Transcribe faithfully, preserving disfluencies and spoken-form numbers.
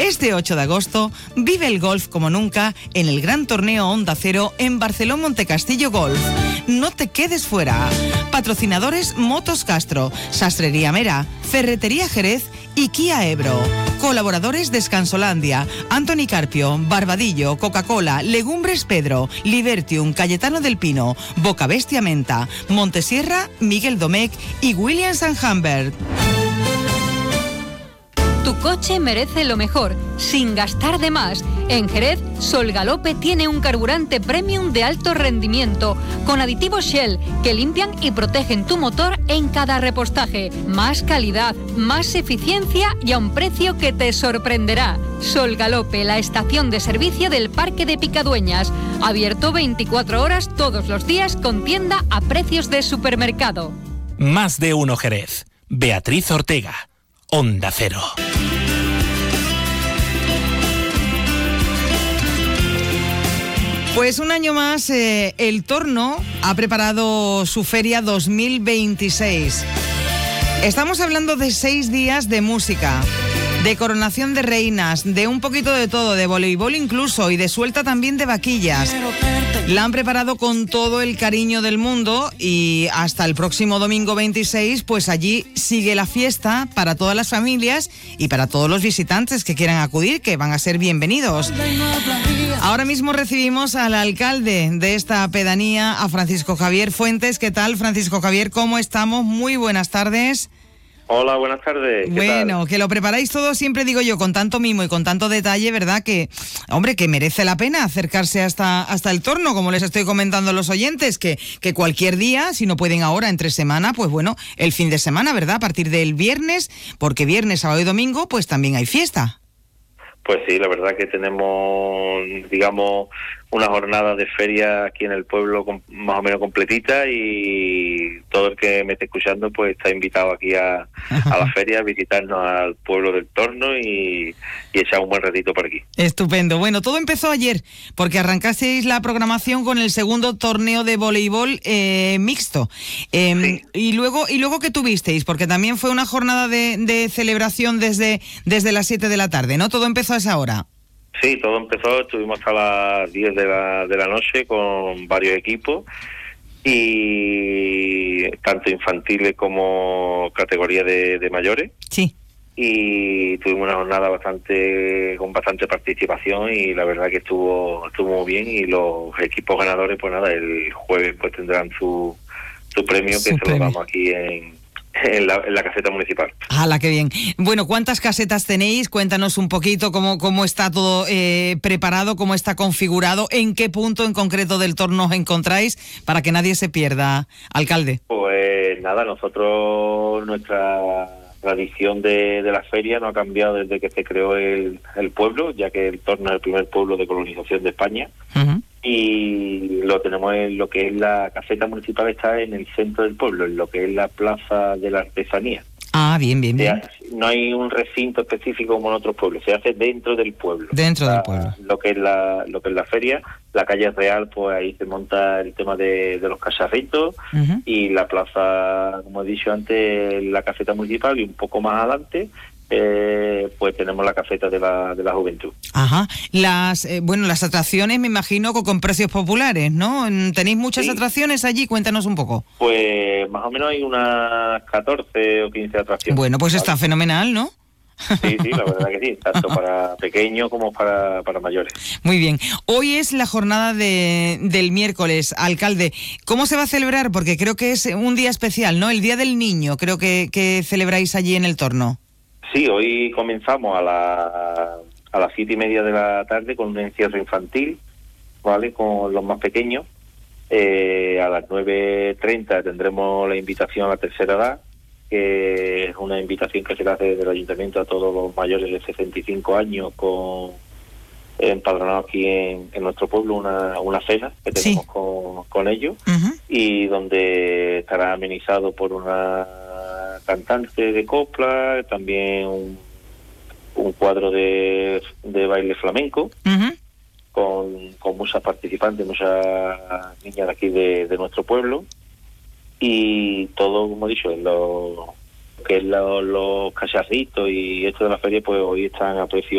Este ocho de agosto vive el golf como nunca en el gran torneo Onda Cero en Barceló Montecastillo Golf. No te quedes fuera. Patrocinadores Motos Castro, Sastrería Mera, Ferretería Jerez y Kia Ebro. Colaboradores Descansolandia, Antoni Carpio, Barbadillo, Coca-Cola, Legumbres Pedro, Libertium, Cayetano del Pino, Boca Bestia Menta, Montesierra, Miguel Domecq y Williams and Humbert. Tu coche merece lo mejor, sin gastar de más. En Jerez, Sol Galope tiene un carburante premium de alto rendimiento, con aditivos Shell, que limpian y protegen tu motor en cada repostaje. Más calidad, más eficiencia y a un precio que te sorprenderá. Sol Galope, la estación de servicio del Parque de Picadueñas. Abierto veinticuatro horas todos los días con tienda a precios de supermercado. Más de uno Jerez. Beatriz Ortega. Onda Cero. Pues un año más, eh, el Torno ha preparado su feria dos mil veintiséis. Estamos hablando de seis días de música, de coronación de reinas, de un poquito de todo, de voleibol incluso, y de suelta también de vaquillas. La han preparado con todo el cariño del mundo y hasta el próximo domingo veintiséis, pues allí sigue la fiesta para todas las familias y para todos los visitantes que quieran acudir, que van a ser bienvenidos. Ahora mismo recibimos al alcalde de esta pedanía, a Francisco Javier Fuentes. ¿Qué tal, Francisco Javier? ¿Cómo estamos? Muy buenas tardes. Hola, buenas tardes. ¿Qué bueno, tal? Que lo preparáis todo, siempre digo yo, con tanto mimo y con tanto detalle, ¿verdad? Que, hombre, que merece la pena acercarse hasta, hasta el Torno, como les estoy comentando a los oyentes, que, que cualquier día, si no pueden ahora, entre semana, pues bueno, el fin de semana, ¿verdad? A partir del viernes, porque viernes, sábado y domingo, pues también hay fiesta. Pues sí, la verdad que tenemos, digamos, una jornada de feria aquí en el pueblo con, más o menos completita, y todo el que me esté escuchando pues está invitado aquí a, a la feria, a visitarnos al pueblo del Torno y, y echar un buen ratito por aquí. Estupendo. Bueno, todo empezó ayer porque arrancasteis la programación con el segundo torneo de voleibol eh, mixto. Eh, sí. Y luego, y luego ¿qué tuvisteis? Porque también fue una jornada de, de celebración desde, desde las siete de la tarde, ¿no? Todo empezó a esa hora. Sí, todo empezó, estuvimos hasta las diez de la, de la noche con varios equipos, y tanto infantiles como categoría de, de mayores. Sí. Y tuvimos una jornada bastante con bastante participación, y la verdad que estuvo estuvo muy bien, y los equipos ganadores, pues nada, el jueves pues tendrán su, su premio, Su que se premio. lo damos aquí en En la, en la caseta municipal. ¡Hala, qué bien! Bueno, ¿cuántas casetas tenéis? Cuéntanos un poquito cómo, cómo está todo eh, preparado, cómo está configurado, en qué punto en concreto del Torno os encontráis, para que nadie se pierda, alcalde. Pues nada, nosotros, nuestra tradición de, de la feria no ha cambiado desde que se creó el, el pueblo, ya que el Torno es el primer pueblo de colonización de España. Uh-huh. Y lo tenemos en lo que es la caseta municipal, está en el centro del pueblo, en lo que es la plaza de la artesanía. Ah, bien, bien, bien. Se, no hay un recinto específico como en otros pueblos, se hace dentro del pueblo. Dentro la, del pueblo. Lo que es la lo que es la feria, la calle Real, pues ahí se monta el tema de, de los cacharritos. Uh-huh. Y la plaza, como he dicho antes, la caseta municipal, y un poco más adelante Eh, pues tenemos la caseta de la de la juventud. Ajá. Las eh, bueno, las atracciones me imagino que con precios populares, ¿no? ¿Tenéis muchas sí. atracciones allí? Cuéntanos un poco. Pues más o menos hay unas catorce o quince atracciones. Bueno, pues ¿vale? Está fenomenal, ¿no? Sí, sí, la verdad que sí, tanto para pequeños como para, para mayores. Muy bien. Hoy es la jornada de, del miércoles, alcalde. ¿Cómo se va a celebrar? Porque creo que es un día especial, ¿no? El Día del Niño, creo que, que celebráis allí en el Torno. Sí, hoy comenzamos a, la, a las siete y media de la tarde con un encierro infantil, ¿vale? Con los más pequeños. Eh, a las nueve treinta tendremos la invitación a la tercera edad, que es una invitación que se le hace desde el ayuntamiento a todos los mayores de sesenta y cinco años con empadronados aquí en, en nuestro pueblo, una, una cena que tenemos sí. con, con ellos. Uh-huh. Y donde estará amenizado por una cantante de copla, también un, un cuadro de, de baile flamenco. Uh-huh. con, con muchas participantes, muchas niñas de aquí de, de nuestro pueblo, y todo, como he dicho, en lo que es lo, los cacharritos y esto de la feria, pues hoy están a precio